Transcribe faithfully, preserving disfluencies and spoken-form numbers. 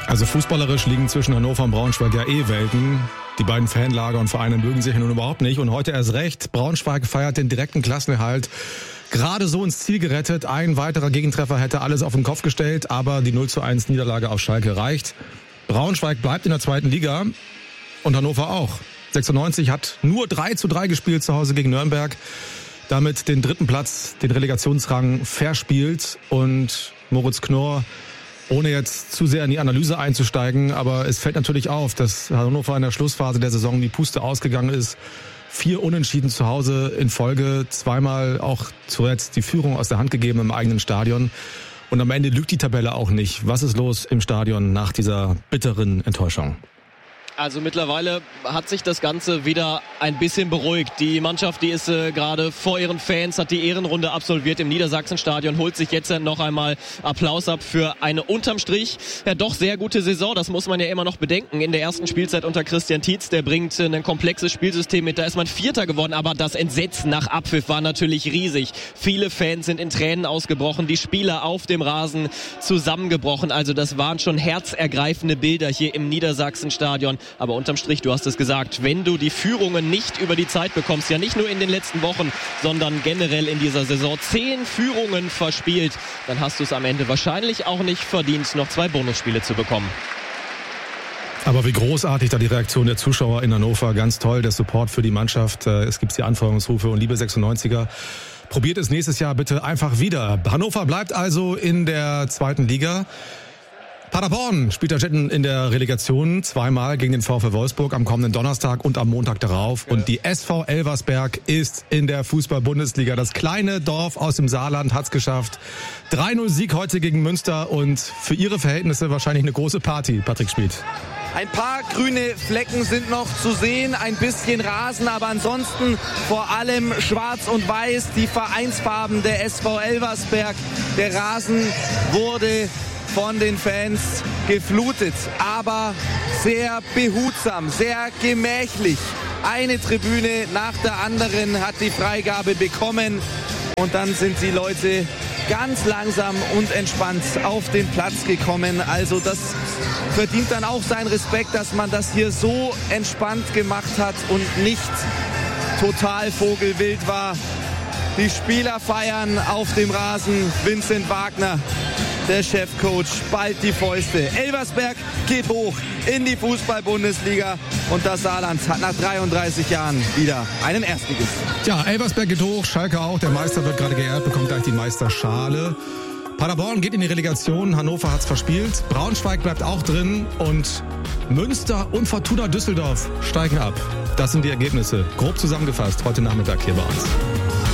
Also fußballerisch liegen zwischen Hannover und Braunschweig ja eh Welten. Die beiden Fanlager und Vereine mögen sich nun überhaupt nicht. Und heute erst recht. Braunschweig feiert den direkten Klassenerhalt. Gerade so ins Ziel gerettet. Ein weiterer Gegentreffer hätte alles auf den Kopf gestellt. Aber die null zu eins Niederlage auf Schalke reicht. Braunschweig bleibt in der zweiten Liga. Und Hannover auch. sechsundneunzig hat nur drei zu drei gespielt zu Hause gegen Nürnberg. Damit den dritten Platz, den Relegationsrang verspielt. Und Moritz Knorr, ohne jetzt zu sehr in die Analyse einzusteigen, aber es fällt natürlich auf, dass Hannover in der Schlussphase der Saison die Puste ausgegangen ist. Vier Unentschieden zu Hause in Folge, zweimal auch zuletzt die Führung aus der Hand gegeben im eigenen Stadion. Und am Ende lügt die Tabelle auch nicht. Was ist los im Stadion nach dieser bitteren Enttäuschung? Also mittlerweile hat sich das Ganze wieder ein bisschen beruhigt. Die Mannschaft, die ist äh, gerade vor ihren Fans, hat die Ehrenrunde absolviert im Niedersachsenstadion, holt sich jetzt noch einmal Applaus ab für eine unterm Strich ja doch sehr gute Saison. Das muss man ja immer noch bedenken. In der ersten Spielzeit unter Christian Tietz, der bringt ein komplexes Spielsystem mit. Da ist man Vierter geworden, aber das Entsetzen nach Abpfiff war natürlich riesig. Viele Fans sind in Tränen ausgebrochen, die Spieler auf dem Rasen zusammengebrochen. Also das waren schon herzergreifende Bilder hier im Niedersachsenstadion. Aber unterm Strich, du hast es gesagt, wenn du die Führungen nicht über die Zeit bekommst, ja nicht nur in den letzten Wochen, sondern generell in dieser Saison zehn Führungen verspielt, dann hast du es am Ende wahrscheinlich auch nicht verdient, noch zwei Bonusspiele zu bekommen. Aber wie großartig da die Reaktion der Zuschauer in Hannover, ganz toll, der Support für die Mannschaft, es gibt die Anfeuerungsrufe und liebe sechsundneunziger, probiert es nächstes Jahr bitte einfach wieder. Hannover bleibt also in der zweiten Liga. Paderborn spielt der Jetten in der Relegation zweimal gegen den VfL Wolfsburg am kommenden Donnerstag und am Montag darauf. Und die S V Elversberg ist in der Fußball-Bundesliga. Das kleine Dorf aus dem Saarland hat's geschafft. drei null Sieg heute gegen Münster und für ihre Verhältnisse wahrscheinlich eine große Party, Patrick Schmid. Ein paar grüne Flecken sind noch zu sehen, ein bisschen Rasen, aber ansonsten vor allem schwarz und weiß, die Vereinsfarben der S V Elversberg. Der Rasen wurde von den Fans geflutet, aber sehr behutsam, sehr gemächlich. Eine Tribüne nach der anderen hat die Freigabe bekommen und dann sind die Leute ganz langsam und entspannt auf den Platz gekommen. Also das verdient dann auch seinen Respekt, dass man das hier so entspannt gemacht hat und nicht total vogelwild war. Die Spieler feiern auf dem Rasen. Vincent Wagner, der Chefcoach, ballt die Fäuste. Elversberg geht hoch in die Fußball-Bundesliga und das Saarland hat nach dreiunddreißig Jahren wieder einen Erstligisten. Ja, Elversberg geht hoch, Schalke auch. Der Meister wird gerade geehrt, bekommt gleich die Meisterschale. Paderborn geht in die Relegation, Hannover hat's verspielt. Braunschweig bleibt auch drin und Münster und Fortuna Düsseldorf steigen ab. Das sind die Ergebnisse, grob zusammengefasst, heute Nachmittag hier bei uns.